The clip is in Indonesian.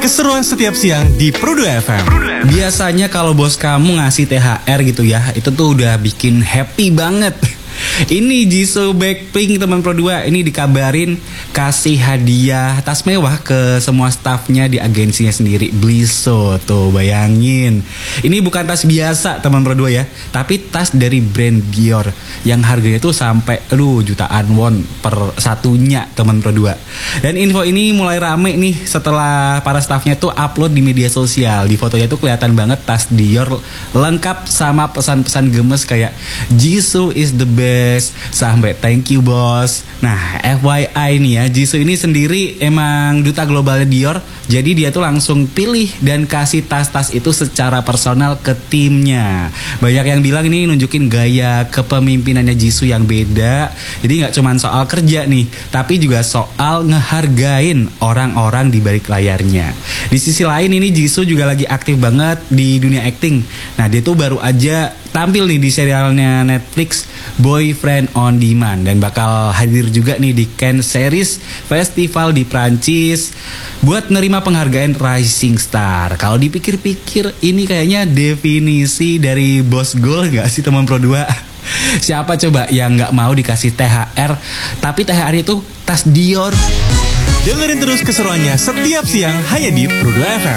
keseruan setiap siang di Pro2 FM. Biasanya kalau bos kamu ngasih THR gitu ya, itu tuh udah bikin happy banget. Ini Jisoo Blackpink teman Pro2 ini dikabarin kasih hadiah tas mewah ke semua stafnya di agensinya sendiri, Blisso. Tuh bayangin, ini bukan tas biasa teman Pro2 ya, tapi tas dari brand Dior yang harganya tuh sampai jutaan won per satunya teman Pro2. Dan info ini mulai rame nih setelah para stafnya tuh upload di media sosial. Di fotonya tuh kelihatan banget tas Dior lengkap sama pesan-pesan gemes kayak Jisoo is the best sampai thank you bos. Nah FYI nih ya, Jisoo ini sendiri emang duta globalnya Dior. Jadi dia tuh langsung pilih dan kasih tas-tas itu secara personal ke timnya. Banyak yang bilang ini nunjukin gaya kepemimpinannya Jisoo yang beda. Jadi gak cuma soal kerja nih, tapi juga soal ngehargain orang-orang di balik layarnya. Di sisi lain ini Jisoo juga lagi aktif banget di dunia acting. Nah dia tuh baru aja tampil nih di serialnya Netflix Boyfriend on Demand dan bakal hadir juga nih di Cannes Series Festival di Prancis buat nerima penghargaan Rising Star. Kalau dipikir-pikir ini kayaknya definisi dari bos goal gak sih teman Pro2? Siapa coba yang gak mau dikasih THR, tapi THR itu tas Dior? Dengerin terus keseruannya setiap siang hanya di Pro2 FM.